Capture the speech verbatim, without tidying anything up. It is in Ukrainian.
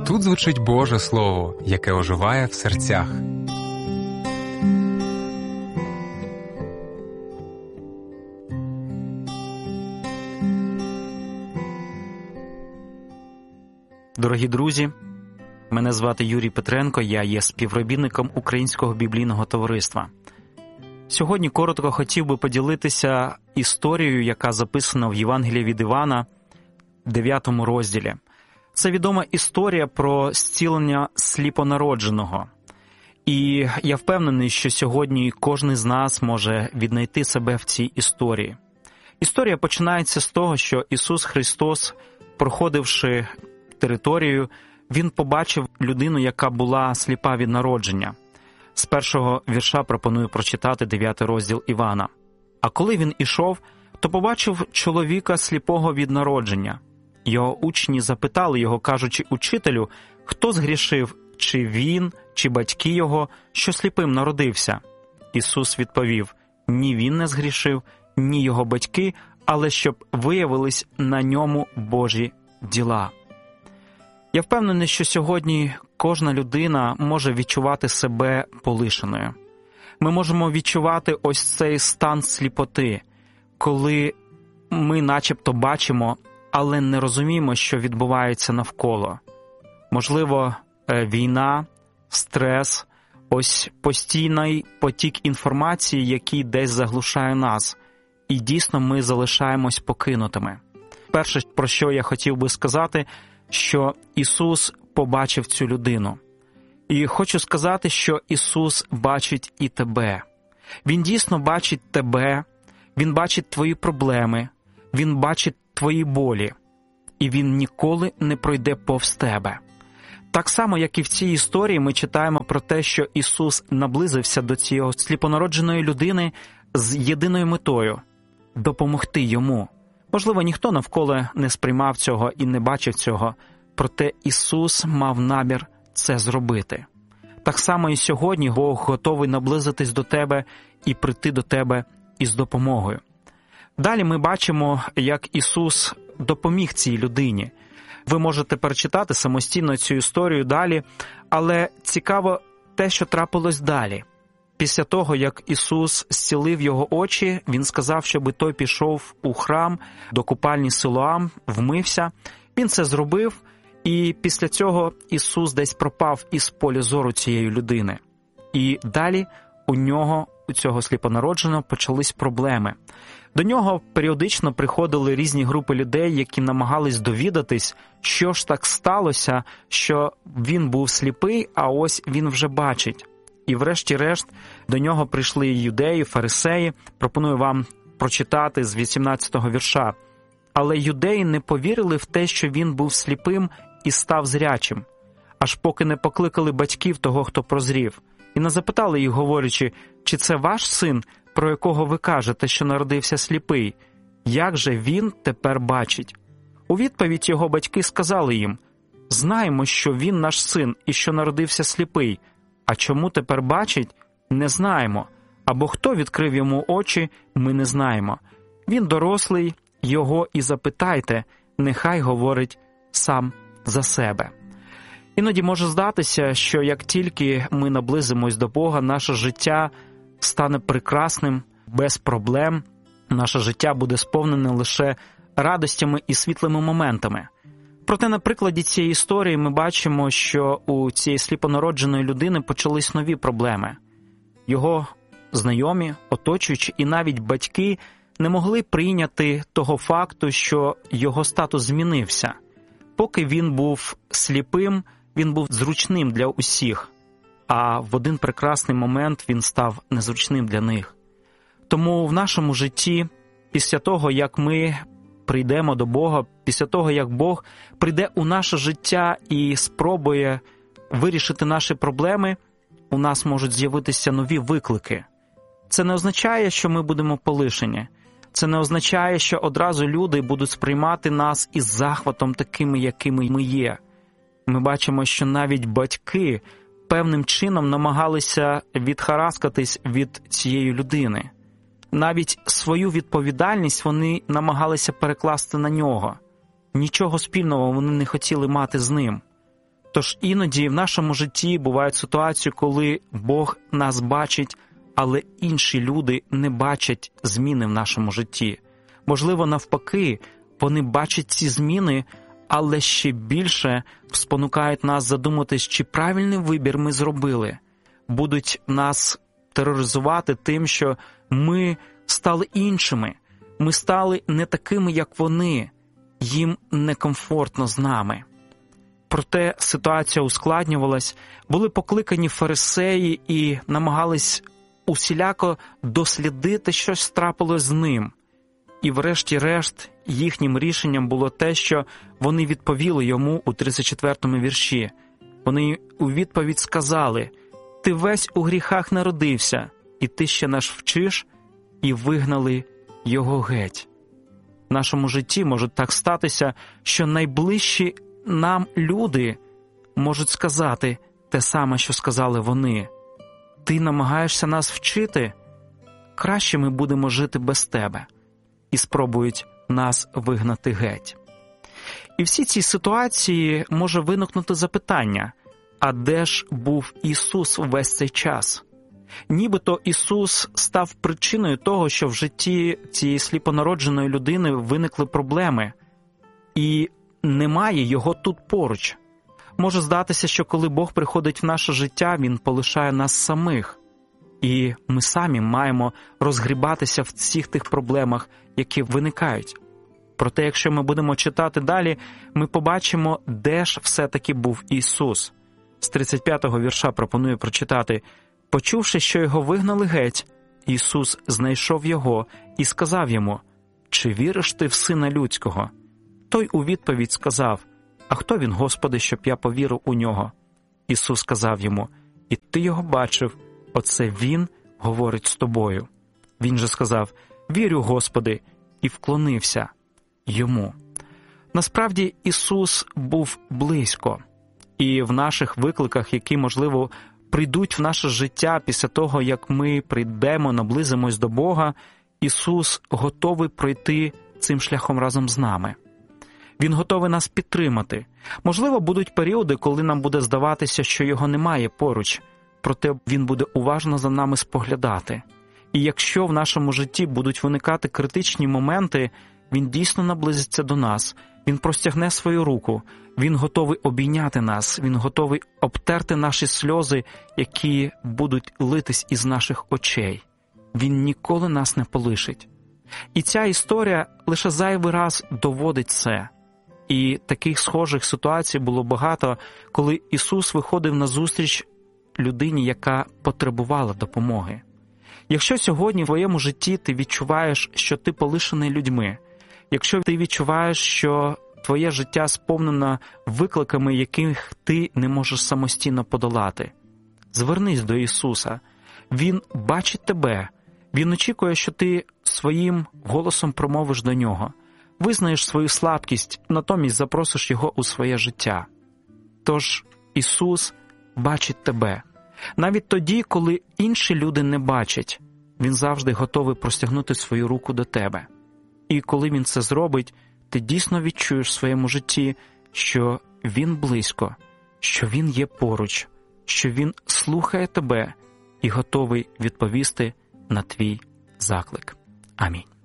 Тут звучить Боже Слово, яке оживає в серцях. Дорогі друзі, мене звати Юрій Петренко, я є співробітником Українського біблійного товариства. Сьогодні коротко хотів би поділитися історією, яка записана в Євангелії від Івана, дев'ятому розділі. Це відома історія про зцілення сліпонародженого. І я впевнений, що сьогодні кожен з нас може віднайти себе в цій історії. Історія починається з того, що Ісус Христос, проходивши територію, Він побачив людину, яка була сліпа від народження. З першого вірша пропоную прочитати дев'ятий розділ Івана. «А коли він ішов, то побачив чоловіка сліпого від народження. Його учні запитали його, кажучи, учителю, хто згрішив, чи він, чи батьки його, що сліпим народився? Ісус відповів, ні він не згрішив, ні його батьки, але щоб виявились на ньому Божі діла». Я впевнений, що сьогодні кожна людина може відчувати себе полишеною. Ми можемо відчувати ось цей стан сліпоти, коли ми начебто бачимо, але не розуміємо, що відбувається навколо. Можливо, війна, стрес, ось постійний потік інформації, який десь заглушає нас. І дійсно ми залишаємось покинутими. Перше, про що я хотів би сказати, що Ісус побачив цю людину. І хочу сказати, що Ісус бачить і тебе. Він дійсно бачить тебе, Він бачить твої проблеми, Він бачить твої болі. І Він ніколи не пройде повз тебе. Так само, як і в цій історії, ми читаємо про те, що Ісус наблизився до цієї сліпонародженої людини з єдиною метою – допомогти йому. Можливо, ніхто навколо не сприймав цього і не бачив цього, проте Ісус мав намір це зробити. Так само і сьогодні Бог готовий наблизитись до тебе і прийти до тебе із допомогою. Далі ми бачимо, як Ісус допоміг цій людині. Ви можете перечитати самостійно цю історію далі, але цікаво те, що трапилось далі. Після того, як Ісус зцілив його очі, Він сказав, щоб той пішов у храм до купальні Силоам, вмився. Він це зробив, і після цього Ісус десь пропав із поля зору цієї людини. І далі у нього, у цього сліпонародженого, почались проблеми. До нього періодично приходили різні групи людей, які намагались довідатись, що ж так сталося, що він був сліпий, а ось він вже бачить. І врешті-решт до нього прийшли юдеї, фарисеї. Пропоную вам прочитати з вісімнадцятого вірша. «Але юдеї не повірили в те, що він був сліпим і став зрячим, аж поки не покликали батьків того, хто прозрів, і не запитали їх, говорячи, чи це ваш син, про якого ви кажете, що народився сліпий? Як же він тепер бачить?» У відповідь його батьки сказали їм, «Знаємо, що він наш син і що народився сліпий, а чому тепер бачить, не знаємо, або хто відкрив йому очі, ми не знаємо. Він дорослий, його і запитайте, нехай говорить сам за себе». Іноді може здатися, що як тільки ми наблизимось до Бога, наше життя стане прекрасним, без проблем, наше життя буде сповнене лише радостями і світлими моментами. Проте на прикладі цієї історії ми бачимо, що у цієї сліпонародженої людини почались нові проблеми. Його знайомі, оточуючі і навіть батьки не могли прийняти того факту, що його статус змінився. Поки він був сліпим, він був зручним для усіх, а в один прекрасний момент він став незручним для них. Тому в нашому житті, після того, як ми прийдемо до Бога, після того, як Бог прийде у наше життя і спробує вирішити наші проблеми, у нас можуть з'явитися нові виклики. Це не означає, що ми будемо полишені. Це не означає, що одразу люди будуть сприймати нас із захватом такими, якими ми є. Ми бачимо, що навіть батьки певним чином намагалися відхараскатись від цієї людини. Навіть свою відповідальність вони намагалися перекласти на нього. Нічого спільного вони не хотіли мати з ним. Тож іноді в нашому житті бувають ситуації, коли Бог нас бачить, але інші люди не бачать зміни в нашому житті. Можливо, навпаки, вони бачать ці зміни, але ще більше спонукають нас задуматись, чи правильний вибір ми зробили. Будуть нас тероризувати тим, що ми стали іншими, ми стали не такими, як вони, їм некомфортно з нами. Проте ситуація ускладнювалась, були покликані фарисеї і намагались усіляко дослідити, що трапилось з ним. І врешті-решт їхнім рішенням було те, що вони відповіли йому у тридцять четвертому вірші. Вони у відповідь сказали: «Ти весь у гріхах народився, і ти ще нас вчиш», і вигнали його геть. В нашому житті може так статися, що найближчі нам люди можуть сказати те саме, що сказали вони. «Ти намагаєшся нас вчити? Краще ми будемо жити без тебе», і спробують нас вигнати геть. І в всій цій ситуації може виникнути запитання: а де ж був Ісус весь цей час? Нібито Ісус став причиною того, що в житті цієї сліпонародженої людини виникли проблеми, і немає Його тут поруч. Може здатися, що коли Бог приходить в наше життя, Він полишає нас самих, і ми самі маємо розгрібатися в всіх тих проблемах, які виникають. Проте, якщо ми будемо читати далі, ми побачимо, де ж все-таки був Ісус. З тридцять п'ятого вірша пропоную прочитати: «Почувши, що його вигнали геть, Ісус знайшов його і сказав йому: чи віриш ти в Сина Людського? Той у відповідь сказав: а хто він, Господи, щоб я повірив у нього? Ісус сказав йому: і ти його бачив, оце він говорить з тобою. Він же сказав: вірю, Господи, і вклонився йому». Насправді Ісус був близько. І в наших викликах, які, можливо, прийдуть в наше життя після того, як ми прийдемо, наблизимось до Бога, Ісус готовий пройти цим шляхом разом з нами. Він готовий нас підтримати. Можливо, будуть періоди, коли нам буде здаватися, що Його немає поруч, проте Він буде уважно за нами споглядати. І якщо в нашому житті будуть виникати критичні моменти, Він дійсно наблизиться до нас, Він простягне свою руку, Він готовий обійняти нас, Він готовий обтерти наші сльози, які будуть литись із наших очей. Він ніколи нас не полишить. І ця історія лише зайвий раз доводить це. І таких схожих ситуацій було багато, коли Ісус виходив назустріч людині, яка потребувала допомоги. Якщо сьогодні в твоєму житті ти відчуваєш, що ти полишений людьми, якщо ти відчуваєш, що твоє життя сповнено викликами, яких ти не можеш самостійно подолати, звернись до Ісуса. Він бачить тебе. Він очікує, що ти своїм голосом промовиш до Нього. Визнаєш свою слабкість, натомість запросиш Його у своє життя. Тож Ісус бачить тебе. Навіть тоді, коли інші люди не бачать, Він завжди готовий простягнути свою руку до тебе. І коли Він це зробить, ти дійсно відчуєш в своєму житті, що Він близько, що Він є поруч, що Він слухає тебе і готовий відповісти на твій заклик. Амінь.